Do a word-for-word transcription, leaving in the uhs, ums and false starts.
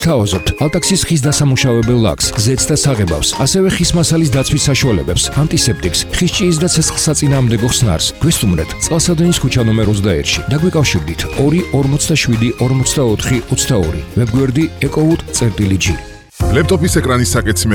თავაზობთ ალტაქსის ხის დასამუშავებელ ლაკს, ზეთს და საღებავს, ასევე ხის მასალის დაცვის საშუალებებს, ანტისეპტიკს, ხის ჭიის და ცეცხლსაწინააღმდეგო ხსნარს. გვესტუმრეთ წყალსადენის ქუჩა ნომერ ოცდაერთში და გვიკავშირდით ორი ორმოცდაშვიდი ორმოცდაოთხი ოცდაორი. ვებგვერდი ეკოვუთ წერტილი ჯი. ლეპტოპის ეკრანის საკეთს